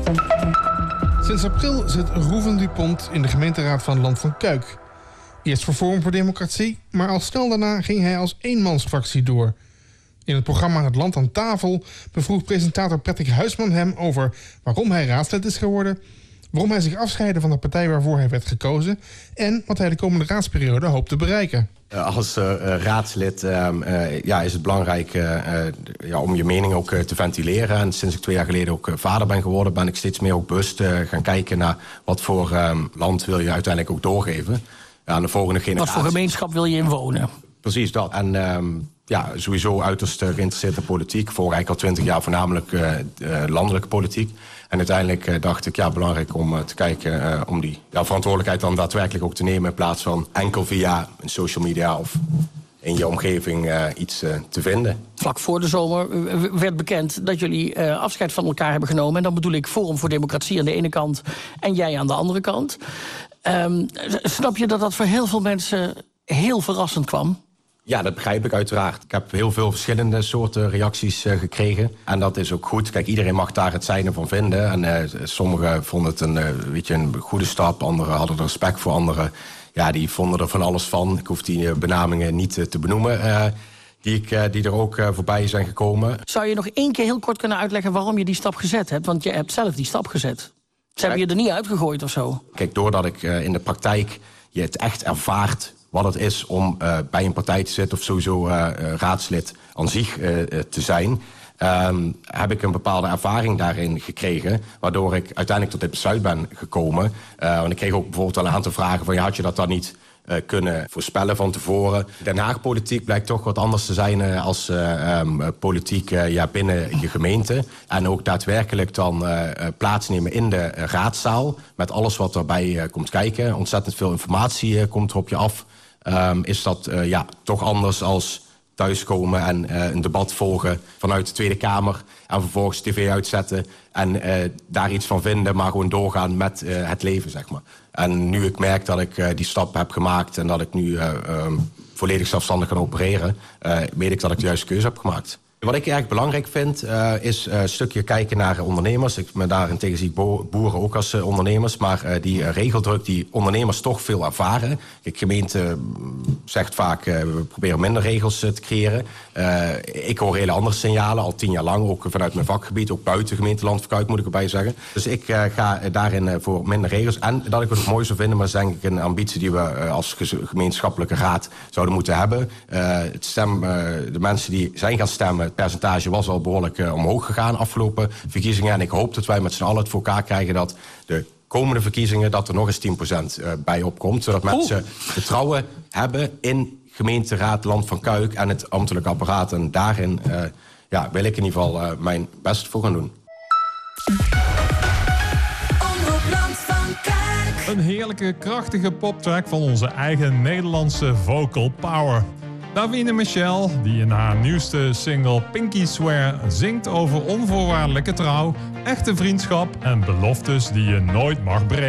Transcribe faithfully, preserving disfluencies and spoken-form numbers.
Sinds april zit Rouven Dupont in de gemeenteraad van Land van Kuik. Eerst voor Forum voor Democratie, maar al snel daarna ging hij als eenmansfractie door. In het programma Het Land aan Tafel bevroeg presentator Patrick Huisman hem over waarom hij raadslid is geworden, waarom hij zich afscheidde van de partij waarvoor hij werd gekozen en wat hij de komende raadsperiode hoopt te bereiken. Als uh, raadslid uh, uh, ja, is het belangrijk uh, uh, ja, om je mening ook uh, te ventileren. En sinds ik twee jaar geleden ook uh, vader ben geworden, ben ik steeds meer ook bewust uh, gaan kijken naar wat voor uh, land wil je uiteindelijk ook doorgeven aan de volgende generatie. Wat voor gemeenschap wil je in wonen? Precies dat. En uh, ja, sowieso uiterst uh, geïnteresseerd in politiek. Voor eigenlijk al twintig jaar voornamelijk uh, uh, landelijke politiek. En uiteindelijk uh, dacht ik, ja, belangrijk om uh, te kijken uh, om die ja, verantwoordelijkheid dan daadwerkelijk ook te nemen, in plaats van enkel via social media of in je omgeving uh, iets uh, te vinden. Vlak voor de zomer werd bekend dat jullie uh, afscheid van elkaar hebben genomen. En dan bedoel ik Forum voor Democratie aan de ene kant en jij aan de andere kant. Um, snap je dat dat voor heel veel mensen heel verrassend kwam? Ja, dat begrijp ik uiteraard. Ik heb heel veel verschillende soorten reacties uh, gekregen. En dat is ook goed. Kijk, iedereen mag daar het zijne van vinden. En uh, sommigen vonden het een, uh, weet je, een goede stap. Anderen hadden er respect voor. Anderen ja, die vonden er van alles van. Ik hoef die uh, benamingen niet uh, te benoemen. Uh, die, ik, uh, die er ook uh, voorbij zijn gekomen. Zou je nog één keer heel kort kunnen uitleggen waarom je die stap gezet hebt? Want je hebt zelf die stap gezet. Ze hebben je er niet uitgegooid of zo? Kijk, doordat ik uh, in de praktijk je het echt ervaart wat het is om uh, bij een partij te zitten of sowieso uh, uh, raadslid aan zich uh, uh, te zijn, Um, heb ik een bepaalde ervaring daarin gekregen, waardoor ik uiteindelijk tot dit besluit ben gekomen. Uh, want ik kreeg ook bijvoorbeeld wel een aantal vragen van, ja, had je dat dan niet uh, kunnen voorspellen van tevoren? Den Haag politiek blijkt toch wat anders te zijn uh, als uh, um, politiek uh, ja, binnen je gemeente. En ook daadwerkelijk dan uh, plaatsnemen in de uh, raadzaal, met alles wat erbij uh, komt kijken. Ontzettend veel informatie uh, komt er op je af. Um, is dat uh, ja, toch anders als thuiskomen en uh, een debat volgen vanuit de Tweede Kamer en vervolgens tv uitzetten en uh, daar iets van vinden, maar gewoon doorgaan met uh, het leven, zeg maar. En nu ik merk dat ik uh, die stap heb gemaakt en dat ik nu uh, um, volledig zelfstandig kan opereren, uh, weet ik dat ik de juiste keuze heb gemaakt. Wat ik erg belangrijk vind, uh, is uh, een stukje kijken naar ondernemers. Ik ben daarentegen zie ik bo- boeren ook als uh, ondernemers. Maar uh, die uh, regeldruk die ondernemers toch veel ervaren. De gemeente zegt vaak, uh, we proberen minder regels uh, te creëren. Uh, ik hoor hele andere signalen, al tien jaar lang. Ook vanuit mijn vakgebied, ook buiten gemeente Land van Kuik moet ik erbij zeggen. Dus ik uh, ga daarin uh, voor minder regels. En dat ik het ook mooi zou vinden, maar dat is denk ik een ambitie die we uh, als gemeenschappelijke raad zouden moeten hebben. Uh, het stem, uh, de mensen die zijn gaan stemmen, het percentage was al behoorlijk uh, omhoog gegaan afgelopen verkiezingen. En ik hoop dat wij met z'n allen het voor elkaar krijgen dat de komende verkiezingen dat er nog eens tien procent uh, bij opkomt. Zodat mensen Oeh. vertrouwen hebben in gemeenteraad Land van Kuik en het ambtelijk apparaat. En daarin uh, ja, wil ik in ieder geval uh, mijn best voor gaan doen. Een heerlijke, krachtige poptrack van onze eigen Nederlandse vocal power. Davina Michel, die in haar nieuwste single Pinky Swear zingt over onvoorwaardelijke trouw, echte vriendschap en beloftes die je nooit mag breken.